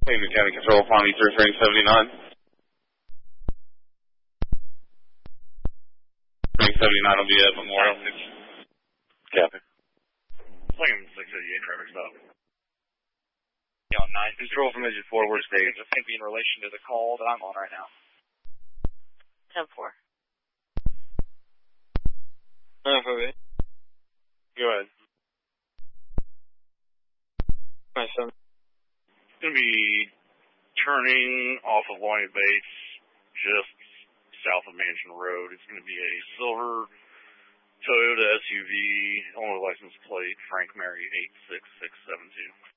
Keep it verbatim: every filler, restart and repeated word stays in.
Hey, mechanic control, Pawnee three three seventy-nine. three seventy-nine will be at Memorial. Copy. Second six eighty-eight, traffic stop. On nine Control from engine forward stage. It's going to be in relation to the call that I'm on right now. ten four. nine five eight. Go ahead. nine seven. It's going to be turning off of Lawyer Base, just south of Mansion Road. It's going to be a silver Toyota S U V, only license plate, Frank Mary eight six six seven two.